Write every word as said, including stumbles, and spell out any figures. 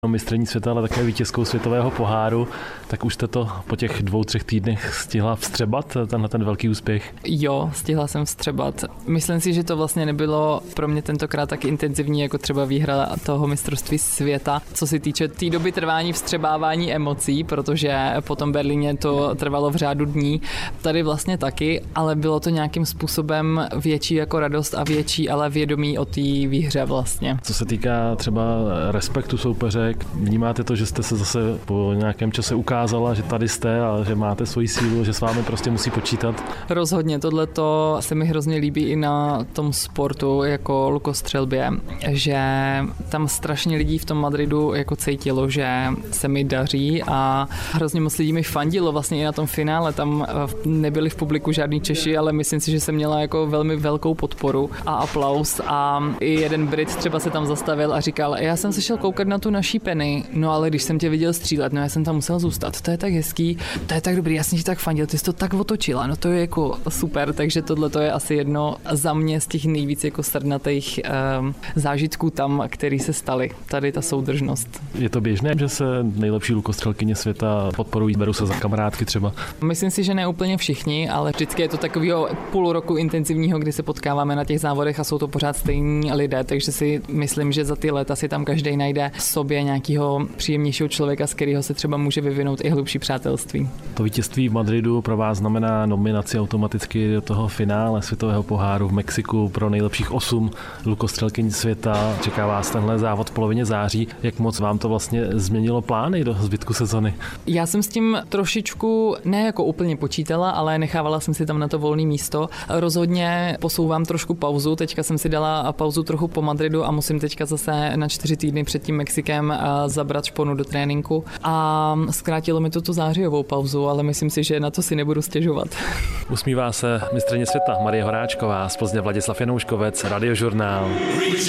mistryní světa, ale také vítězkou světového poháru, tak už jste to po těch dvou, třech týdnech stihla vstřebat, tenhle ten velký úspěch? Jo, stihla jsem vstřebat. Myslím si, že to vlastně nebylo pro mě tentokrát tak intenzivní, jako třeba výhra toho mistrovství světa, co se týče té tý doby trvání vstřebávání emocí, protože po tom Berlíně to trvalo v řádu dní. Tady vlastně taky, ale bylo to nějakým způsobem větší jako radost a větší, ale vědomí o té výhře vlastně. Co se týká třeba respektu soupeře, vnímáte to, že jste se zase po nějakém čase ukázala, že tady jste a že máte svoji sílu, že s vámi prostě musí počítat? Rozhodně, tohleto se mi hrozně líbí i na tom sportu jako lukostřelbě, že tam strašně lidí v tom Madridu jako cítilo, že se mi daří a hrozně moc lidí mi fandilo vlastně i na tom finále, tam nebyli v publiku žádný Češi, ale myslím si, že jsem měla jako velmi velkou podporu a aplaus a i jeden Brit třeba se tam zastavil a říkal, já jsem se šel koukat na tu naší Penny, no ale když jsem tě viděl střílet, no já jsem tam musel zůstat, to je tak hezký, to je tak dobrý, já jsem ti tak fandil, ty jsi to tak otočila, no to je jako super, takže tohle to je asi jedno za mě z těch nejvíc jako srdnatých um, zážitků tam, který se staly, tady ta soudržnost. Je to běžné, že se nejlepší lukostřelkyně světa podporují, berou se za kamarádky třeba? Myslím si, že ne úplně všichni, ale vždycky je to takového půl roku intenzivního, kdy se potkáváme na těch závodech a jsou to pořád stejní lidé, takže si myslím, že za ty léta si tam každý najde v sobě nějakého příjemnějšího člověka, z kterého se třeba může vyvinout i hlubší přátelství. To vítězství v Madridu pro vás znamená nominaci automaticky do toho finále světového poháru v Mexiku pro nejlepších osm lukostřelkyň světa. Čeká vás tenhle závod v polovině září. Jak moc vám to vlastně změnilo plány do zbytku sezony? Já jsem s tím trošičku ne jako úplně počítala, ale nechávala jsem si tam na to volné místo. Rozhodně posouvám trošku pauzu. Teďka jsem si dala pauzu trochu po Madridu a musím teďka zase na čtyři týdny před tím Mexikem zabrat šponu do tréninku. A zkrátilo mi to tu zářijovou pauzu, ale myslím si, že na to si nebudu stěžovat. Usmívá se mistryně světa Marie Horáčková, z Plzně Vladislav Janouškovec, Radiožurnál.